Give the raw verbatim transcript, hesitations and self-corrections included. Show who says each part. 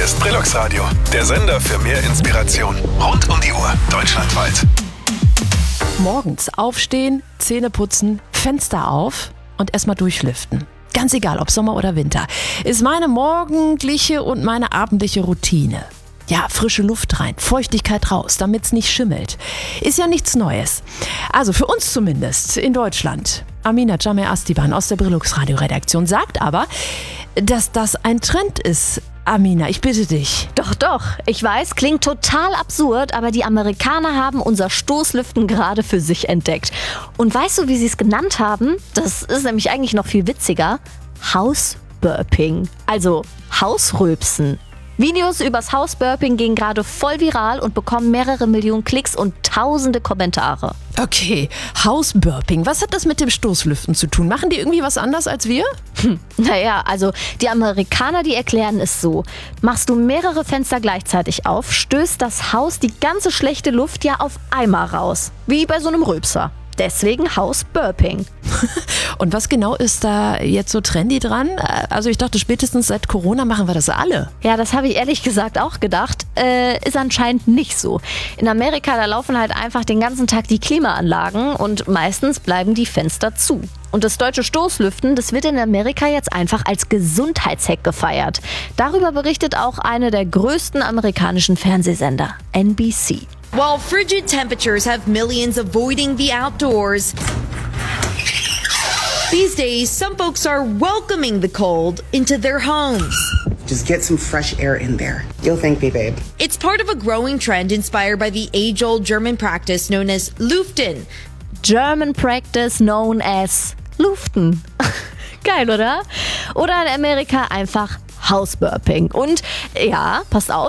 Speaker 1: ist Brillux Radio, der Sender für mehr Inspiration. Rund um die Uhr, deutschlandweit.
Speaker 2: Morgens aufstehen, Zähne putzen, Fenster auf und erstmal durchlüften. Ganz egal, ob Sommer oder Winter, ist meine morgendliche und meine abendliche Routine. Ja, frische Luft rein, Feuchtigkeit raus, damit's nicht schimmelt. Ist ja nichts Neues. Also für uns zumindest in Deutschland. Amina Jameh Astiban aus der Brillux Radio Redaktion sagt aber, dass das ein Trend ist. Amina, ich bitte dich.
Speaker 3: Doch, doch. Ich weiß, klingt total absurd, aber die Amerikaner haben unser Stoßlüften gerade für sich entdeckt. Und weißt du, wie sie es genannt haben? Das ist nämlich eigentlich noch viel witziger. House-Burping. Also Hausrülpsen. Videos übers House-Burping gehen gerade voll viral und bekommen mehrere Millionen Klicks und tausende Kommentare.
Speaker 2: Okay, House-Burping. Was hat das mit dem Stoßlüften zu tun? Machen die irgendwie was anders als wir?
Speaker 3: Hm. Naja, also die Amerikaner, die erklären es so. Machst du mehrere Fenster gleichzeitig auf, stößt das Haus die ganze schlechte Luft ja auf einmal raus. Wie bei so einem Rülpser. Deswegen House-Burping.
Speaker 2: Und was genau ist da jetzt so trendy dran? Also ich dachte, spätestens seit Corona machen wir das alle.
Speaker 3: Ja, das habe ich ehrlich gesagt auch gedacht. Äh, ist anscheinend nicht so. In Amerika, da laufen halt einfach den ganzen Tag die Klimaanlagen und meistens bleiben die Fenster zu. Und das deutsche Stoßlüften, das wird in Amerika jetzt einfach als Gesundheitshack gefeiert. Darüber berichtet auch einer der größten amerikanischen Fernsehsender, N B C.
Speaker 4: While frigid temperatures have millions avoiding the outdoors, these days some folks are welcoming the cold into their homes.
Speaker 5: Just get some fresh air in there. You'll thank me, babe.
Speaker 4: It's part of a growing trend inspired by the age-old German practice known as Lüften.
Speaker 3: German practice known as Lüften. Geil, oder? Oder in Amerika einfach House-Burping. Und ja, passt auf,